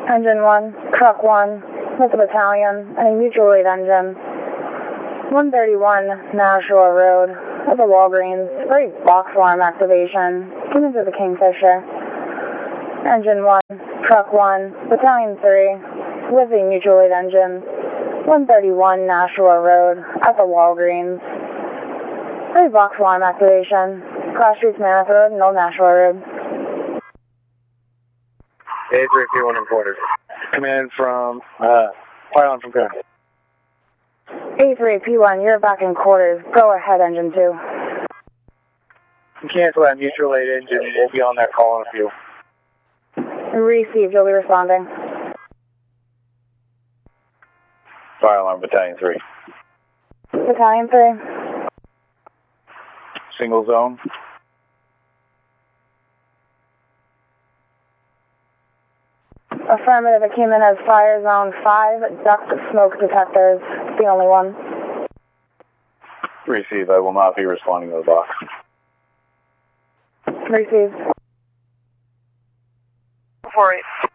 Engine 1, Truck 1, with a battalion, and a mutual aid engine. 131 Nashua Road, at the Walgreens, for a box alarm activation. Come into the Kingfisher. Engine 1, Truck 1, Battalion 3, with a mutual aid engine. 131 Nashua Road, at the Walgreens. For a box alarm activation. Cross Streets, Mammoth Road, and Old Nashua Road. A3P1 in quarters. Command from, Pylon from Coon. A3P1, you're back in quarters. Go ahead, Engine 2. Cancel that mutual aid engine. We'll be on that call in a few. Received, you'll be responding. Fire alarm, Battalion 3. Battalion 3. Single zone. Affirmative, it came in as fire zone 5, duct smoke detectors. It's the only one. Receive, I will not be responding to the box. Received. 48.